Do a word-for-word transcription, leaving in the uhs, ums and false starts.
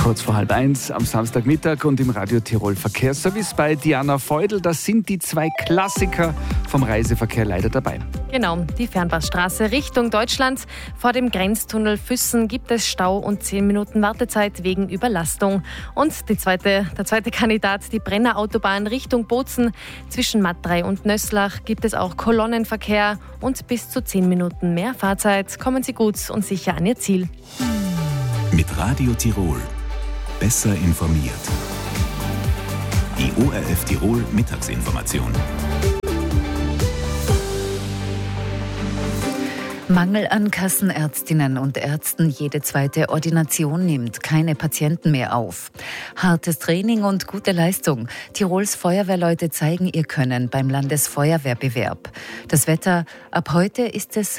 Kurz vor halb eins am Samstagmittag und im Radio Tirol Verkehrsservice bei Diana Feudel. Das sind die zwei Klassiker vom Reiseverkehr leider dabei. Genau, die Fernpassstraße Richtung Deutschland. Vor dem Grenztunnel Füssen gibt es Stau und zehn Minuten Wartezeit wegen Überlastung. Und die zweite, der zweite Kandidat, die Brennerautobahn Richtung Bozen. Zwischen Matthrei und Nösslach gibt es auch Kolonnenverkehr und bis zu zehn Minuten mehr Fahrzeit. Kommen Sie gut und sicher an Ihr Ziel. Mit Radio Tirol. Besser informiert. Die O R F Tirol Mittagsinformation. Mangel an Kassenärztinnen und Ärzten. Jede zweite Ordination nimmt keine Patienten mehr auf. Hartes Training und gute Leistung. Tirols Feuerwehrleute zeigen ihr Können beim Landesfeuerwehrbewerb. Das Wetter: Ab heute ist es